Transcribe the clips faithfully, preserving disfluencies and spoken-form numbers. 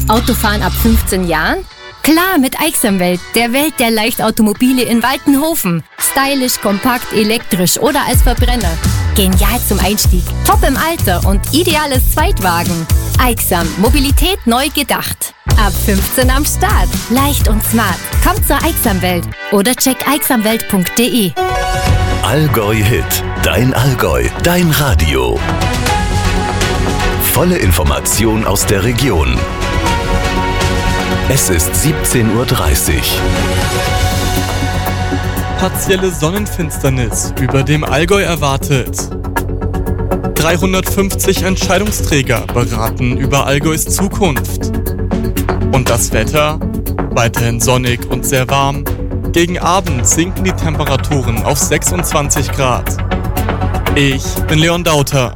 Autofahren ab fünfzehn Jahren? Klar, mit Aixamwelt, der Welt der Leichtautomobile in Waltenhofen. Stylisch, kompakt, elektrisch oder als Verbrenner. Genial zum Einstieg, top im Alter und ideales Zweitwagen. Aixam, Mobilität neu gedacht. Ab fünfzehn am Start. Leicht und smart. Kommt zur Aixamwelt oder check aixamwelt punkt de. Allgäu Hit. Dein Allgäu. Dein Radio. Volle Information aus der Region. Es ist siebzehn Uhr dreißig. Partielle Sonnenfinsternis über dem Allgäu erwartet. dreihundertfünfzig Entscheidungsträger beraten über Allgäus Zukunft. Und das Wetter? Weiterhin sonnig und sehr warm. Gegen Abend sinken die Temperaturen auf sechsundzwanzig Grad. Ich bin Leon Dauter.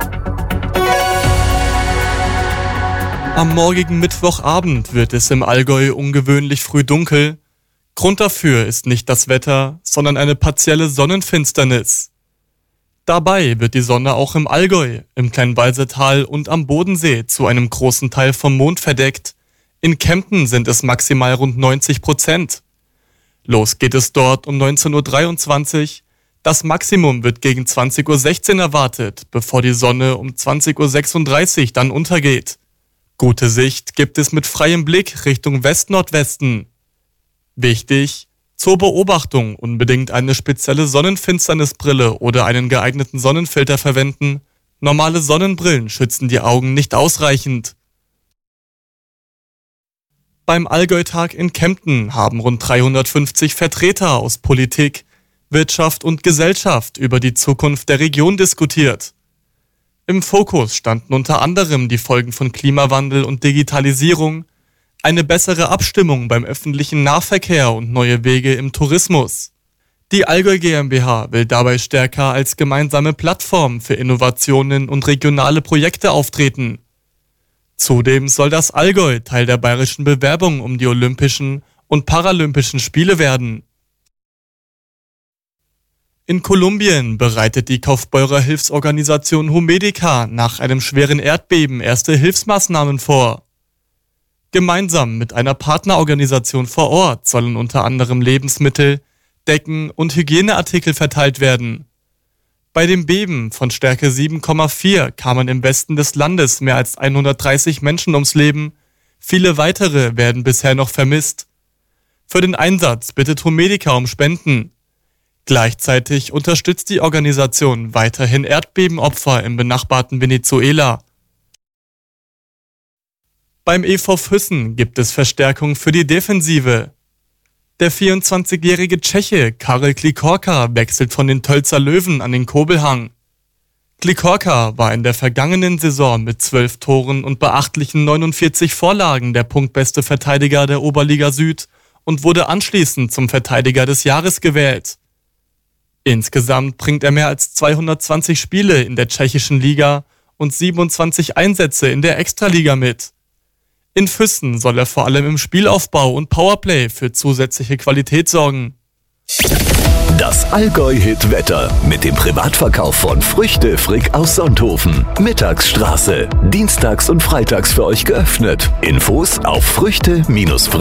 Am morgigen Mittwochabend wird es im Allgäu ungewöhnlich früh dunkel. Grund dafür ist nicht das Wetter, sondern eine partielle Sonnenfinsternis. Dabei wird die Sonne auch im Allgäu, im Kleinwalsertal und am Bodensee zu einem großen Teil vom Mond verdeckt. In Kempten sind es maximal rund neunzig Prozent. Los geht es dort um neunzehn Uhr dreiundzwanzig. Das Maximum wird gegen zwanzig Uhr sechzehn erwartet, bevor die Sonne um zwanzig Uhr sechsunddreißig dann untergeht. Gute Sicht gibt es mit freiem Blick Richtung West-Nordwesten. Wichtig, zur Beobachtung unbedingt eine spezielle Sonnenfinsternisbrille oder einen geeigneten Sonnenfilter verwenden. Normale Sonnenbrillen schützen die Augen nicht ausreichend. Beim Allgäu-Tag in Kempten haben rund dreihundertfünfzig Vertreter aus Politik, Wirtschaft und Gesellschaft über die Zukunft der Region diskutiert. Im Fokus standen unter anderem die Folgen von Klimawandel und Digitalisierung, eine bessere Abstimmung beim öffentlichen Nahverkehr und neue Wege im Tourismus. Die Allgäu GmbH will dabei stärker als gemeinsame Plattform für Innovationen und regionale Projekte auftreten. Zudem soll das Allgäu Teil der bayerischen Bewerbung um die Olympischen und Paralympischen Spiele werden. In Kolumbien bereitet die Kaufbeurer Hilfsorganisation Humedica nach einem schweren Erdbeben erste Hilfsmaßnahmen vor. Gemeinsam mit einer Partnerorganisation vor Ort sollen unter anderem Lebensmittel, Decken und Hygieneartikel verteilt werden. Bei dem Beben von Stärke sieben Komma vier kamen im Westen des Landes mehr als hundertdreißig Menschen ums Leben. Viele weitere werden bisher noch vermisst. Für den Einsatz bittet Humedica um Spenden. Gleichzeitig unterstützt die Organisation weiterhin Erdbebenopfer im benachbarten Venezuela. Beim E V Füssen gibt es Verstärkung für die Defensive. Der vierundzwanzigjährige Tscheche Karel Klikorka wechselt von den Tölzer Löwen an den Kobelhang. Klikorka war in der vergangenen Saison mit zwölf Toren und beachtlichen neunundvierzig Vorlagen der punktbeste Verteidiger der Oberliga Süd und wurde anschließend zum Verteidiger des Jahres gewählt. Insgesamt bringt er mehr als zweihundertzwanzig Spiele in der tschechischen Liga und siebenundzwanzig Einsätze in der Extraliga mit. In Füssen soll er vor allem im Spielaufbau und Powerplay für zusätzliche Qualität sorgen. Das Allgäu-Hit-Wetter mit dem Privatverkauf von Früchte Frick aus Sonthofen. Mittagsstraße. Dienstags und freitags für euch geöffnet. Infos auf früchte-frick